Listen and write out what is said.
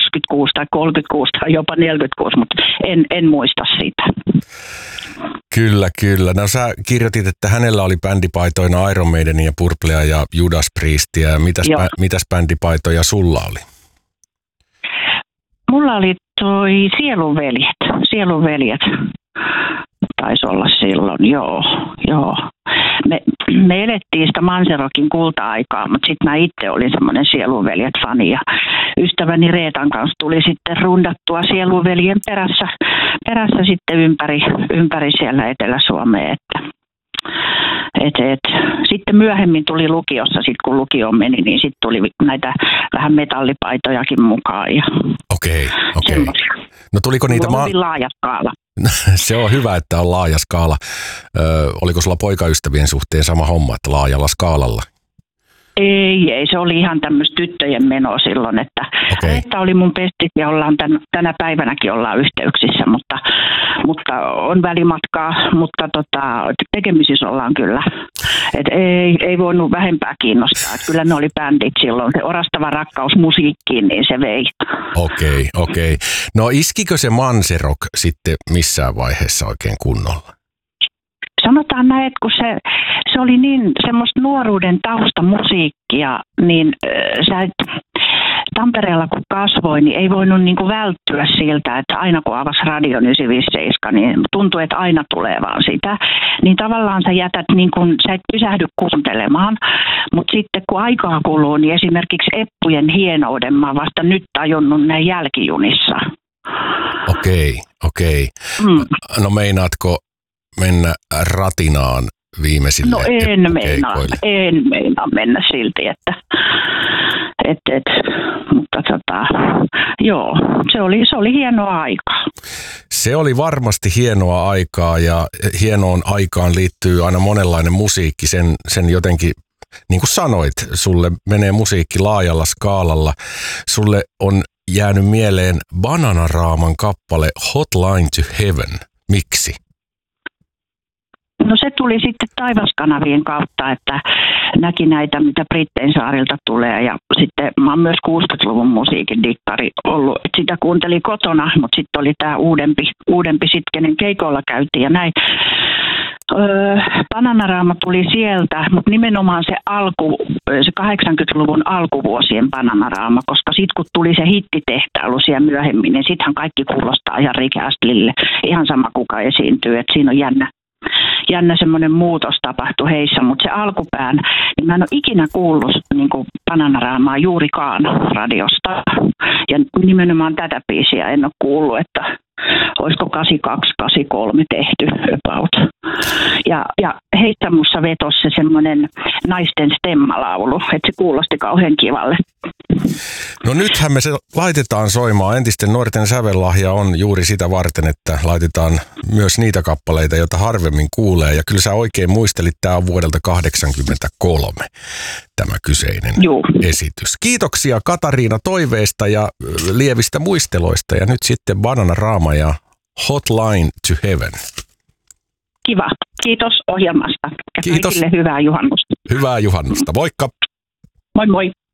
26 tai 36 tai jopa 46, mutta en muista sitä. Kyllä. No sä kirjoitit, että hänellä oli bändipaitoina Iron Maidenia, Purplea ja Judas Priestia. Mitäs bändipaitoja sulla oli? Mulla oli toi Sielunveljet. Taisi olla silloin, joo. Me elettiin sitä Manserokin kulta-aikaa, mutta sitten mä itse olin semmoinen Sielunveljet-fani ja ystäväni Reetan kanssa tuli sitten rundattua Sielunveljen perässä sitten ympäri siellä Etelä-Suomea. Sitten myöhemmin tuli lukiossa, kun lukioon meni, niin sitten tuli näitä vähän metallipaitojakin mukaan. Okei. No tuliko niitä... Mulla on hyvin laaja skaala. Se on hyvä, että on laaja skaala. Oliko sulla poikaystävien suhteen sama homma, että laajalla skaalalla? Ei, se oli ihan tämmöistä tyttöjen menoa silloin, että Reetta oli mun pestit ja ollaan tänä päivänäkin ollaan yhteyksissä, mutta on välimatkaa, mutta tekemisissä ollaan kyllä. Ei voinut vähempää kiinnostaa, että kyllä ne oli bändit silloin, se orastava rakkaus musiikkiin, niin se vei. Okei. No iskikö se Manserok sitten missään vaiheessa oikein kunnolla? Sanotaan näin, että kun se oli niin semmoista nuoruuden taustamusiikkia, niin Tampereella kun kasvoi, niin ei voinut niinku välttyä siltä, että aina kun avasi Radio 957, niin tuntui, että aina tulee vaan sitä. Niin tavallaan sä et pysähdy kuuntelemaan, mutta sitten kun aikaa kuluu, niin esimerkiksi Eppujen hienouden mä vasta nyt tajunnut näin jälkijunissa. Okei. No meinaatko mennä ratinaan viimeisille? No en meinaa mennä silti, mutta joo, se oli hienoa aikaa. Se oli varmasti hienoa aikaa ja hienoon aikaan liittyy aina monenlainen musiikki, sen jotenkin, niin kuin sanoit, sulle menee musiikki laajalla skaalalla. Sulle on jäänyt mieleen Bananaraaman kappale Hotline to Heaven. Miksi? No se tuli sitten taivaskanavien kautta, että näki näitä, mitä Brittein saarilta tulee. Ja sitten mä oon myös 60-luvun musiikin dikkari ollut. Et sitä kuuntelin kotona, mutta sitten oli tämä uudempi sitten, keikoilla käytiin ja näin. Bananaraama tuli sieltä, mutta nimenomaan se 80-luvun alkuvuosien Bananaraama, koska sitten kun tuli se hittitehtailu siellä myöhemmin, niin sittenhän kaikki kuulostaa ihan Rick Astleylle, ihan sama kuka esiintyy, että siinä on jännä semmoinen muutos tapahtui heissä, mutta se alkupään, niin mä en ole ikinä kuullut niin kuin Bananaraamaa juurikaan radiosta. Ja nimenomaan tätä biisiä en ole kuullut, että olisiko 82-83 tehty about. Ja heissä musta vetosi se semmoinen naisten stemmalaulu, että se kuulosti kauhean kivalle. No nythän me se laitetaan soimaan. Entisten nuorten sävellahja on juuri sitä varten, että laitetaan myös niitä kappaleita, joita harvemmin kuulee. Ja kyllä sä oikein muistelit, tämä on vuodelta 1983 tämä kyseinen esitys. Kiitoksia Katariina toiveesta ja lievistä muisteloista. Ja nyt sitten Bananaraama ja Hotline to Heaven. Kiva. Kiitos ohjelmasta. Ja kiitos. Kaikille hyvää juhannusta. Hyvää juhannusta. Moikka. Moi moi.